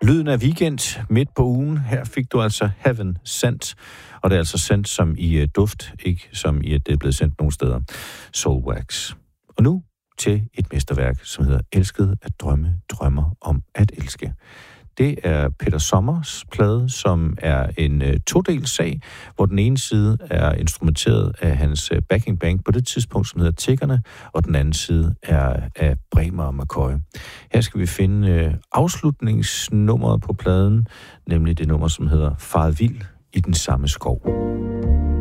Lyden af weekend midt på ugen. Her fik du altså Heaven Sent. Og det er altså sendt som i duft, ikke som i at det er blevet sendt nogle steder. Soulwax. Og nu til et mesterværk, som hedder Elsket at drømme, drømmer om at elske. Det er Peter Sommers plade, som er en todels sag, hvor den ene side er instrumenteret af hans backing band på det tidspunkt, som hedder Tiggerne, og den anden side er af Bremer og McCoy. Her skal vi finde afslutningsnummeret på pladen, nemlig det nummer, som hedder Faret vild i den samme skov.